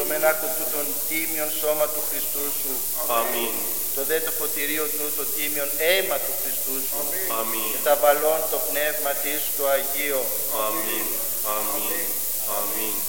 Νοούμενα του τον τίμιον σώμα του Χριστού σου. Αμήν. Το δε το φωτηρίο του το τίμιον αίμα του Χριστού σου. Αμήν. Και τα βαλών το πνεύμα της το Αγίο. Αμήν. Αμήν. Αμήν.